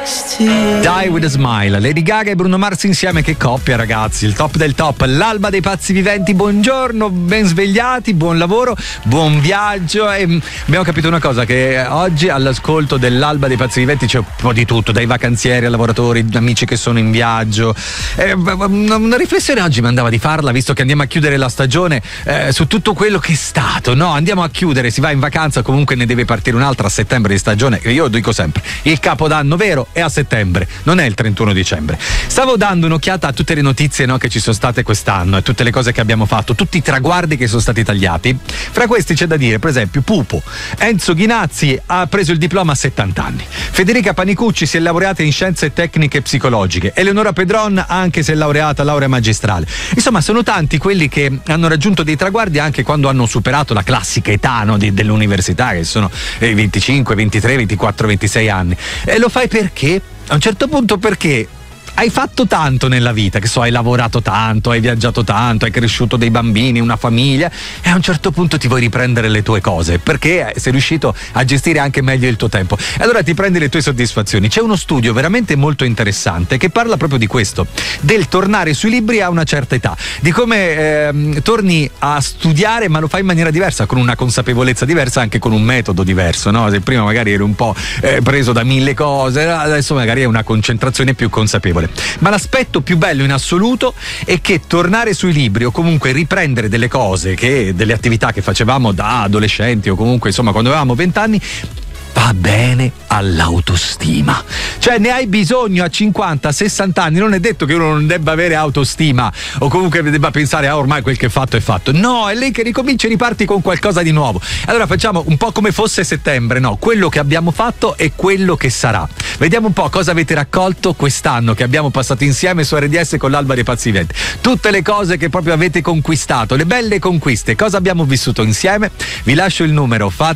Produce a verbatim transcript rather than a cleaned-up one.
Die with a Smile, Lady Gaga e Bruno Mars insieme, che coppia ragazzi, il top del top, l'alba dei pazzi viventi. Buongiorno, ben svegliati, buon lavoro, buon viaggio. E abbiamo capito una cosa, che oggi all'ascolto dell'alba dei pazzi viventi c'è un po' di tutto, dai vacanzieri a lavoratori, amici che sono in viaggio. Eh, una riflessione oggi mi andava di farla, visto che andiamo a chiudere la stagione, eh, su tutto quello che è stato, no? Andiamo a chiudere, si va in vacanza, comunque ne deve partire un'altra a settembre di stagione. Io dico sempre, il capodanno vero è a settembre, non è il trentuno dicembre. Stavo dando un'occhiata a tutte le notizie, no, che ci sono state quest'anno e tutte le cose che abbiamo fatto, tutti i traguardi che sono stati tagliati. Fra questi c'è da dire, per esempio, Pupo. Enzo Ghinazzi ha preso il diploma a settanta anni. Federica Panicucci si è laureata in scienze tecniche psicologiche. Eleonora Pedron anche si è laureata, laurea magistrale. Insomma, sono tanti quelli che hanno raggiunto dei traguardi anche quando hanno superato la classica età, no, di, dell'università, che sono eh, venticinque, ventitré, ventiquattro, ventisei anni. E lo fai perché? A un certo punto perché hai fatto tanto nella vita, che so, hai lavorato tanto, hai viaggiato tanto, hai cresciuto dei bambini, una famiglia, e a un certo punto ti vuoi riprendere le tue cose, perché sei riuscito a gestire anche meglio il tuo tempo. E allora ti prendi le tue soddisfazioni. C'è uno studio veramente molto interessante che parla proprio di questo, del tornare sui libri a una certa età, di come ehm, torni a studiare, ma lo fai in maniera diversa, con una consapevolezza diversa, anche con un metodo diverso, no? Se prima magari eri un po' eh, preso da mille cose, adesso magari è una concentrazione più consapevole. Ma l'aspetto più bello in assoluto è che tornare sui libri, o comunque riprendere delle cose, che delle attività che facevamo da adolescenti, o comunque insomma quando avevamo vent'anni, va bene all'autostima. Cioè, ne hai bisogno a cinquanta, sessanta anni. Non è detto che uno non debba avere autostima o comunque debba pensare ah, ormai quel che è fatto è fatto. No, è lì che ricominci e riparti con qualcosa di nuovo. Allora facciamo un po' come fosse settembre, no? Quello che abbiamo fatto e quello che sarà. Vediamo un po' cosa avete raccolto quest'anno che abbiamo passato insieme su R D S con l'Alba dei Pazzi Viventi. Tutte le cose che proprio avete conquistato, le belle conquiste, cosa abbiamo vissuto insieme. Vi lascio il numero, fate